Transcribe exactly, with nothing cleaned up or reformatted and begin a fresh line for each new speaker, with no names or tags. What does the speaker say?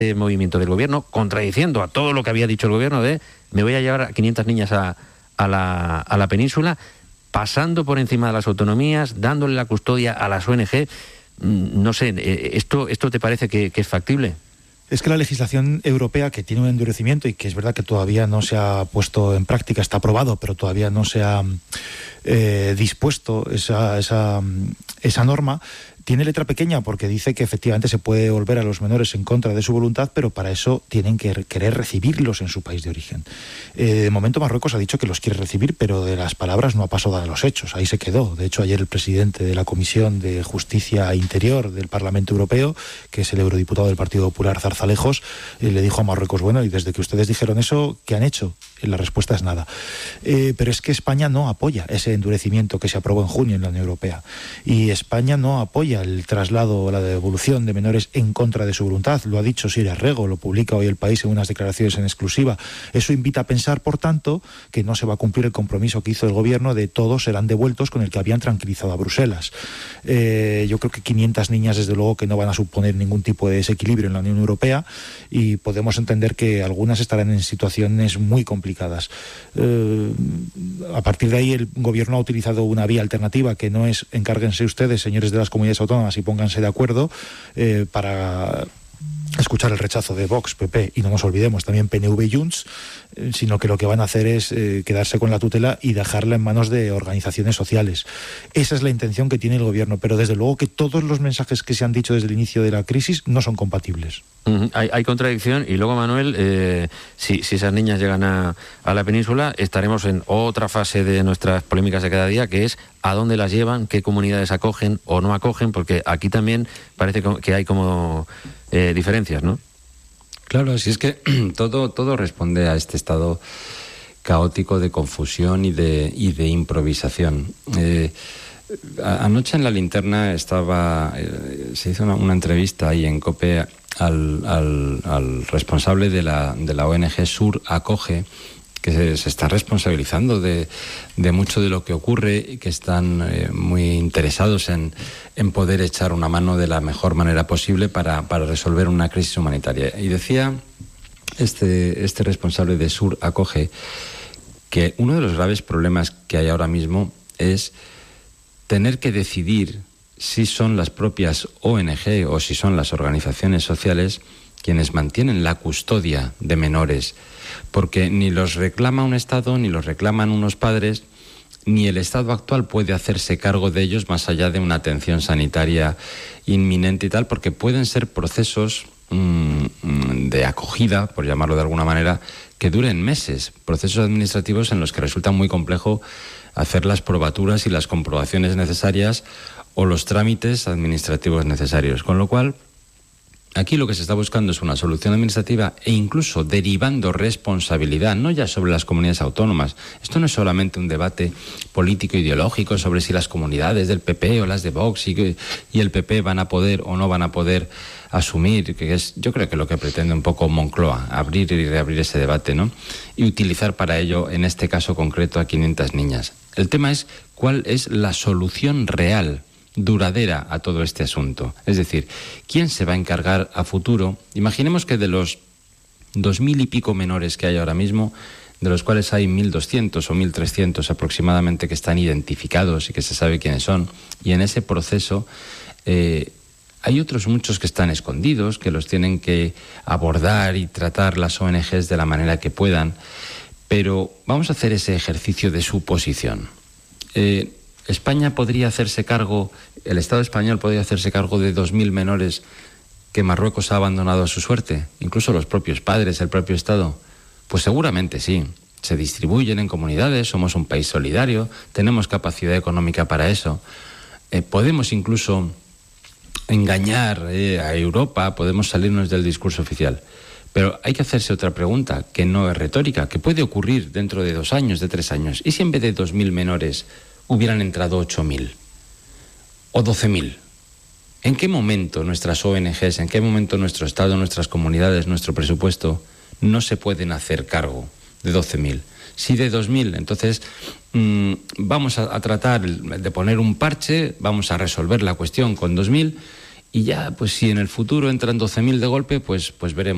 este movimiento del gobierno, contradiciendo a todo lo que había dicho el gobierno de me voy a llevar a quinientas niñas a, a, la, a la península, pasando por encima de las autonomías, dándole la custodia a las O N G. No sé, ¿esto, esto te parece que, que es factible?
Es que la legislación europea, que tiene un endurecimiento y que es verdad que todavía no se ha puesto en práctica, está aprobado, pero todavía no se ha eh, dispuesto esa, esa, esa norma, tiene letra pequeña porque dice que efectivamente se puede volver a los menores en contra de su voluntad, pero para eso tienen que querer recibirlos en su país de origen. Eh, de momento Marruecos ha dicho que los quiere recibir, pero de las palabras no ha pasado a los hechos, ahí se quedó. De hecho, ayer el presidente de la Comisión de Justicia e Interior del Parlamento Europeo, que es el eurodiputado del Partido Popular Zarzalejos, eh, le dijo a Marruecos, bueno, y desde que ustedes dijeron eso, ¿qué han hecho? Y la respuesta es nada. Eh, pero es que España no apoya ese endurecimiento que se aprobó en junio en la Unión Europea. Y España no apoya el traslado o la devolución de menores en contra de su voluntad. Lo ha dicho Siria Rego, lo publica hoy El País en unas declaraciones en exclusiva. Eso invita a pensar, por tanto, que no se va a cumplir el compromiso que hizo el gobierno de todos serán devueltos, con el que habían tranquilizado a Bruselas. Eh, yo creo que quinientas niñas, desde luego, que no van a suponer ningún tipo de desequilibrio en la Unión Europea, y podemos entender que algunas estarán en situaciones muy complicadas. Eh, a partir de ahí, el gobierno ha utilizado una vía alternativa, que no es encárguense ustedes, señores de las comunidades autónomas, y pónganse de acuerdo eh, para escuchar el rechazo de Vox, P P y no nos olvidemos también P N V y Junts, eh, sino que lo que van a hacer es eh, quedarse con la tutela y dejarla en manos de organizaciones sociales. Esa es la intención que tiene el gobierno, pero desde luego que todos los mensajes que se han dicho desde el inicio de la crisis no son compatibles.
Uh-huh. Hay, hay contradicción, y luego, Manuel, eh, si, si esas niñas llegan a, a la península, estaremos en otra fase de nuestras polémicas de cada día, que es a dónde las llevan, qué comunidades acogen o no acogen, porque aquí también parece que hay como eh, diferencias, ¿no?
Claro, si es que todo, todo responde a este estado caótico de confusión y de, y de improvisación. Eh, anoche en La Linterna estaba, eh, se hizo una, una entrevista ahí en COPE al, al, al responsable de la, de la O N G Sur Acoge, que se, se está responsabilizando de, de mucho de lo que ocurre y que están eh, muy interesados en, en poder echar una mano de la mejor manera posible para, para resolver una crisis humanitaria. Y decía este, este responsable de Sur Acoge que uno de los graves problemas que hay ahora mismo es tener que decidir si son las propias O N G o si son las organizaciones sociales quienes mantienen la custodia de menores, porque ni los reclama un Estado, ni los reclaman unos padres, ni el Estado actual puede hacerse cargo de ellos más allá de una atención sanitaria inminente y tal, porque pueden ser procesos mmm, de acogida, por llamarlo de alguna manera, que duren meses, procesos administrativos en los que resulta muy complejo hacer las probaturas y las comprobaciones necesarias o los trámites administrativos necesarios, con lo cual aquí lo que se está buscando es una solución administrativa e incluso derivando responsabilidad, no ya sobre las comunidades autónomas. Esto no es solamente un debate político ideológico sobre si las comunidades del P P o las de Vox y, y el P P van a poder o no van a poder asumir, que es, yo creo que lo que pretende un poco Moncloa, abrir y reabrir ese debate, ¿no? Y utilizar para ello, en este caso concreto, a quinientas niñas. El tema es cuál es la solución real, duradera a todo este asunto. Es decir, ¿quién se va a encargar a futuro? Imaginemos que de los dos mil y pico menores que hay ahora mismo, de los cuales hay mil doscientos o mil trescientos aproximadamente que están identificados y que se sabe quiénes son, y en ese proceso eh, hay otros muchos que están escondidos, que los tienen que abordar y tratar las O N Ges de la manera que puedan, pero vamos a hacer ese ejercicio de suposición. Eh, España podría hacerse cargo, el Estado español podría hacerse cargo de dos mil menores que Marruecos ha abandonado a su suerte, incluso los propios padres, el propio Estado. Pues seguramente sí, se distribuyen en comunidades, somos un país solidario, tenemos capacidad económica para eso. Eh, podemos incluso engañar eh, a Europa, podemos salirnos del discurso oficial. Pero hay que hacerse otra pregunta, que no es retórica, que puede ocurrir dentro de dos años, de tres años. ¿Y si en vez de dos mil menores hubieran entrado ocho mil o doce mil? ¿En qué momento nuestras O N Ges, en qué momento nuestro Estado, nuestras comunidades, nuestro presupuesto no se pueden hacer cargo de doce mil? Si de dos mil, entonces mmm, vamos a, a tratar de poner un parche, vamos a resolver la cuestión con dos mil y ya, pues si en el futuro entran doce mil de golpe, pues, pues veremos.